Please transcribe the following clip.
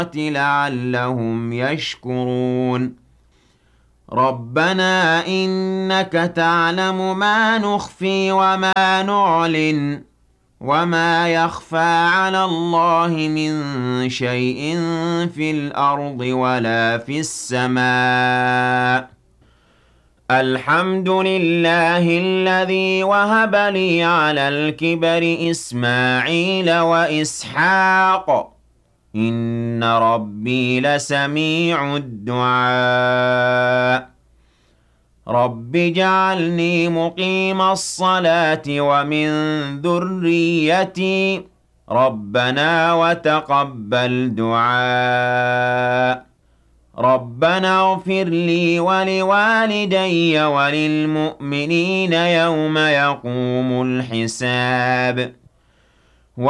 لعلهم يشكرون ربنا إنك تعلم ما نخفي وما نعلن وما يخفى على الله من شيء في الأرض ولا في السماء الحمد لله الذي وهب لي على الكبر إسماعيل وإسحاق إن ربي لسميع الدعاء رب اجعلني مقيم الصلاة ومن ذريتي ربنا وتقبل دعاء ربنا اغفر لي ولوالدي وللمؤمنين يوم يقوم الحساب